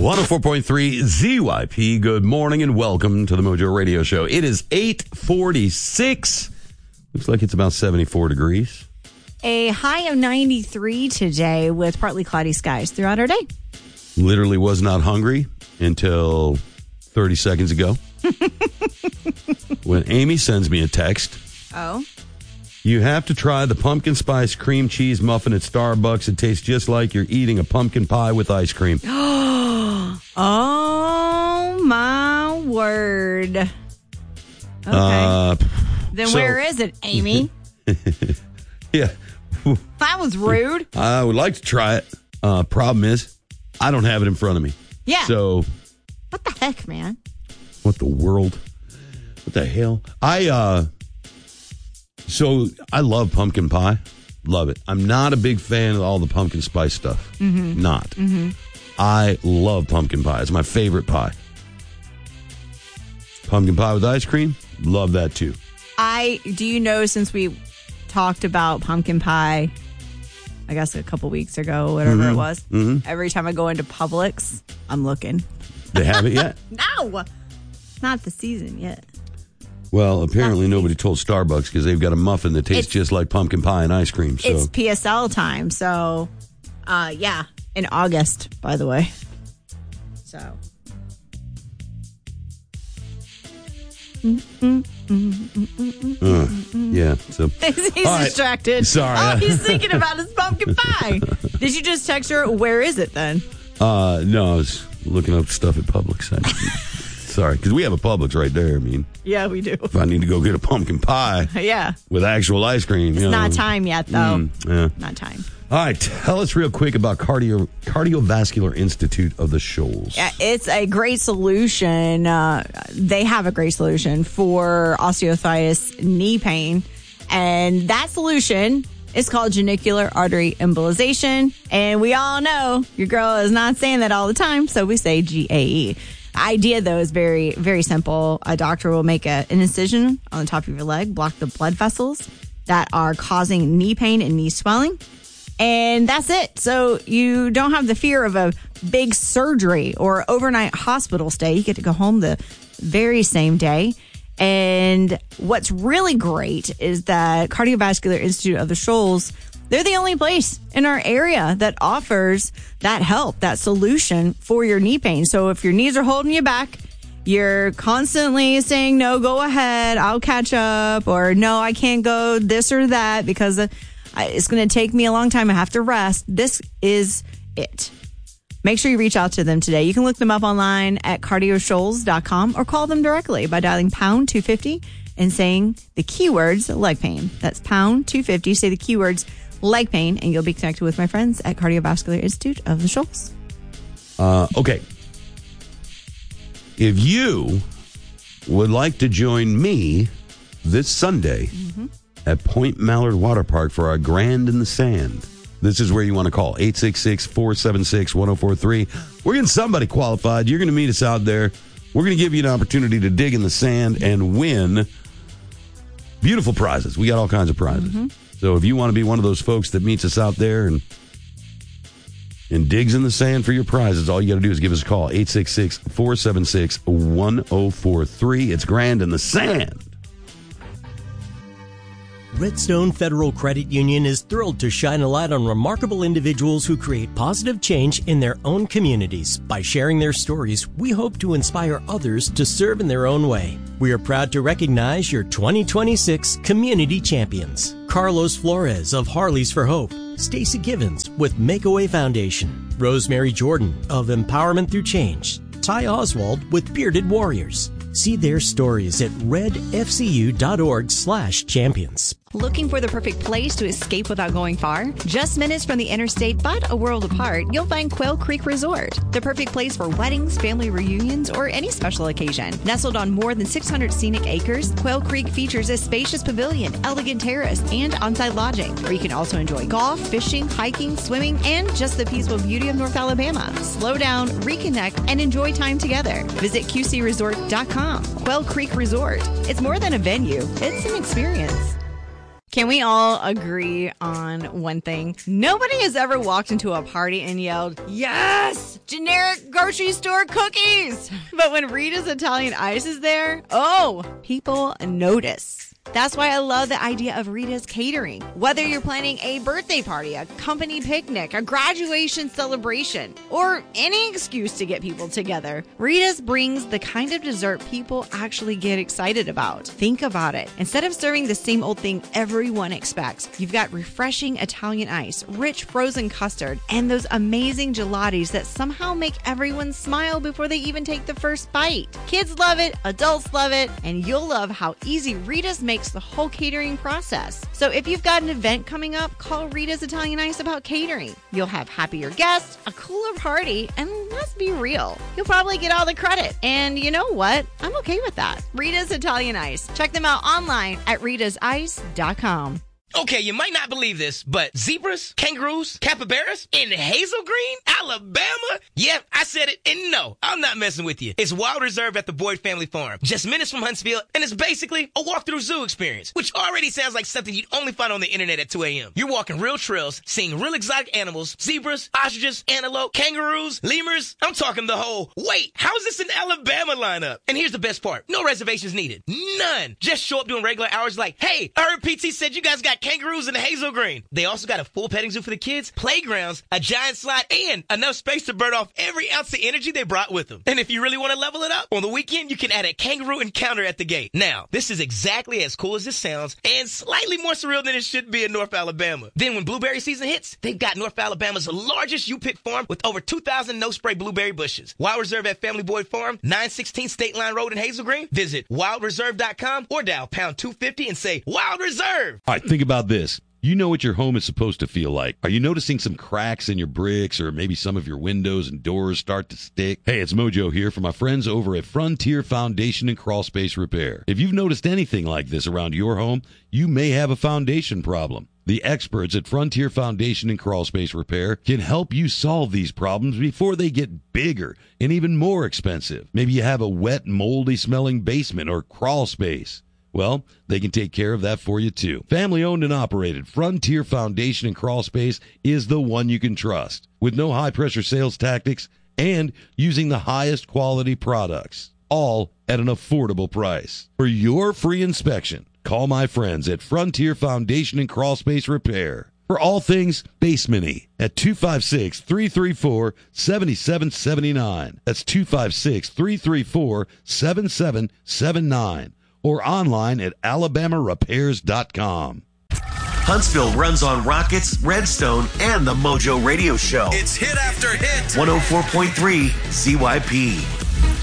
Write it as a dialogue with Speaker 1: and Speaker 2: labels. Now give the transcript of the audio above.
Speaker 1: 104.3 ZYP. Good morning and welcome to the Mojo Radio Show. It is 8:46. Looks like it's about 74 degrees.
Speaker 2: A high of 93 today with partly cloudy skies throughout our day.
Speaker 1: Literally was not hungry until 30 seconds ago when Amy sends me a text.
Speaker 2: Oh.
Speaker 1: You have to try the pumpkin spice cream cheese muffin at Starbucks. It tastes just like you're eating a pumpkin pie with ice cream.
Speaker 2: Oh, my word. Okay. Then where is it, Amy?
Speaker 1: Yeah.
Speaker 2: That was rude.
Speaker 1: I would like to try it. Problem is, I don't have it in front of me.
Speaker 2: Yeah.
Speaker 1: So.
Speaker 2: What the heck, man?
Speaker 1: What the world? What the hell? So I love pumpkin pie. Love it. I'm not a big fan of all the pumpkin spice stuff. Mm-hmm. Not. Mm-hmm. I love pumpkin pie. It's my favorite pie. Pumpkin pie with ice cream. Love that too.
Speaker 2: Do you know, since we talked about pumpkin pie, I guess a couple weeks ago, whatever it was, every time I go into Publix, I'm looking.
Speaker 1: They have it yet?
Speaker 2: No. Not the season yet.
Speaker 1: Well, apparently nobody told Starbucks because they've got a muffin that tastes just like pumpkin pie and ice cream. So.
Speaker 2: It's PSL time. So, yeah, in August, by the way. So.
Speaker 1: Yeah. So
Speaker 2: he's distracted.
Speaker 1: Sorry.
Speaker 2: Oh, he's thinking about his pumpkin pie. Did you just text her, where is it then?
Speaker 1: No, I was looking up stuff at Publix. Sorry, because we have a Publix right there. I mean,
Speaker 2: yeah, we do.
Speaker 1: If I need to go get a pumpkin pie, with actual ice cream,
Speaker 2: it's not time yet, though.
Speaker 1: Yeah.
Speaker 2: Not time.
Speaker 1: All right, tell us real quick about Cardiovascular Institute of the Shoals.
Speaker 2: Yeah, it's a great solution. They have a great solution for osteoarthritis knee pain, and that solution is called genicular artery embolization. And we all know your girl is not saying that all the time, so we say GAE. Idea, though, is very, very simple. A doctor will make an incision on the top of your leg, block the blood vessels that are causing knee pain and knee swelling. And that's it. So you don't have the fear of a big surgery or overnight hospital stay. You get to go home the very same day. And what's really great is that Cardiovascular Institute of the Shoals, they're the only place in our area that offers that help, that solution for your knee pain. So if your knees are holding you back, you're constantly saying, no, go ahead, I'll catch up, or no, I can't go this or that because it's going to take me a long time. I have to rest. This is it. Make sure you reach out to them today. You can look them up online at cardioshoals.com or call them directly by dialing pound 250 and saying the keywords leg pain. That's pound 250. Say the keywords leg pain, and you'll be connected with my friends at Cardiovascular Institute of the Shoals.
Speaker 1: Okay. If you would like to join me this Sunday at Point Mallard Water Park for our Grand in the Sand, this is where you want to call 866-476-1043. We're getting somebody qualified. You're going to meet us out there. We're going to give you an opportunity to dig in the sand and win beautiful prizes. We got all kinds of prizes. So if you want to be one of those folks that meets us out there and digs in the sand for your prizes, all you got to do is give us a call, 866-476-1043. It's Grand in the Sand.
Speaker 3: Redstone Federal Credit Union is thrilled to shine a light on remarkable individuals who create positive change in their own communities. By sharing their stories, we hope to inspire others to serve in their own way. We are proud to recognize your 2026 Community Champions. Carlos Flores of Harleys for Hope, Stacey Givens with Makeaway Foundation, Rosemary Jordan of Empowerment Through Change, Ty Oswald with Bearded Warriors. See their stories at redfcu.org/champions.
Speaker 4: Looking for the perfect place to escape without going far? Just minutes from the interstate, but a world apart, you'll find Quail Creek Resort. The perfect place for weddings, family reunions, or any special occasion. Nestled on more than 600 scenic acres, Quail Creek features a spacious pavilion, elegant terrace, and on-site lodging, where you can also enjoy golf, fishing, hiking, swimming, and just the peaceful beauty of North Alabama. Slow down, reconnect, and enjoy time together. Visit QCResort.com. Quail Creek Resort. It's more than a venue. It's an experience.
Speaker 2: Can we all agree on one thing? Nobody has ever walked into a party and yelled, "Yes! Generic grocery store cookies!" But when Rita's Italian Ice is there, people notice. That's why I love the idea of Rita's Catering. Whether you're planning a birthday party, a company picnic, a graduation celebration, or any excuse to get people together, Rita's brings the kind of dessert people actually get excited about. Think about it. Instead of serving the same old thing everyone expects, you've got refreshing Italian ice, rich frozen custard, and those amazing gelatis that somehow make everyone smile before they even take the first bite. Kids love it, adults love it, and you'll love how easy Rita's makes the whole catering process. So if you've got an event coming up, call Rita's Italian Ice about catering. You'll have happier guests, a cooler party, and let's be real, you'll probably get all the credit. And you know what? I'm okay with that. Rita's Italian Ice. Check them out online at ritasIce.com.
Speaker 5: Okay, you might not believe this, but zebras, kangaroos, capybaras in Hazel Green, Alabama? Yeah, I said it, and no, I'm not messing with you. It's Wild Reserve at the Boyd Family Farm, just minutes from Huntsville, and it's basically a walk-through zoo experience, which already sounds like something you'd only find on the internet at 2 a.m. You're walking real trails, seeing real exotic animals, zebras, ostriches, antelope, kangaroos, lemurs. I'm talking the whole, wait, how is this in Alabama lineup? And here's the best part, no reservations needed, none. Just show up doing regular hours like, hey, I heard PT said you guys got kangaroos in Hazel Green. They also got a full petting zoo for the kids, playgrounds, a giant slide, and enough space to burn off every ounce of energy they brought with them. And if you really want to level it up, on the weekend, you can add a kangaroo encounter at the gate. Now, this is exactly as cool as this sounds and slightly more surreal than it should be in North Alabama. Then when blueberry season hits, they've got North Alabama's largest U-Pick farm with over 2,000 no-spray blueberry bushes. Wild Reserve at Family Boyd Farm, 916 State Line Road in Hazel Green. Visit wildreserve.com or dial pound 250 and say, Wild Reserve!
Speaker 1: All right, think about this. You know what your home is supposed to feel like. Are you noticing some cracks in your bricks or maybe some of your windows and doors start to stick? Hey, it's Mojo here from my friends over at Frontier Foundation and Crawl Space Repair. If you've noticed anything like this around your home, you may have a foundation problem. The experts at Frontier Foundation and Crawl Space Repair can help you solve these problems before they get bigger and even more expensive. Maybe you have a wet, moldy smelling basement or crawl space. Well, they can take care of that for you, too. Family-owned and operated, Frontier Foundation and Crawl Space is the one you can trust. With no high-pressure sales tactics and using the highest quality products, all at an affordable price. For your free inspection, call my friends at Frontier Foundation and Crawl Space Repair. For all things basement-y at 256-334-7779. That's 256-334-7779. Or online at alabamarepairs.com.
Speaker 6: Huntsville runs on Rockets, Redstone, and the Mojo Radio Show.
Speaker 7: It's hit after hit.
Speaker 6: 104.3 CYP.